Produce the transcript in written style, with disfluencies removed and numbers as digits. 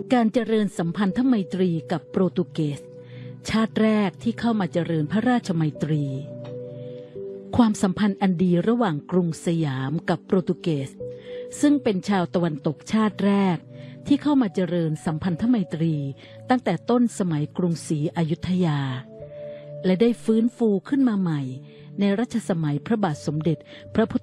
การเจริญสัมพันธไมตรีกับโปรตุเกสชาติแรกที่เข้ามาเจริญพระราชไมตรีความสัมพันธ์อันดีระหว่างกรุงสยามกับโปรตุเกสซึ่งเป็นชาวตะวันตกชาติแรกที่เข้ามาเจริญสัมพันธไมตรีตั้งแต่ต้นสมัยกรุงศรีอยุธยาและได้ฟื้นฟูขึ้นมาใหม่ในรัชสมัยพระบาทสมเด็จพระพุท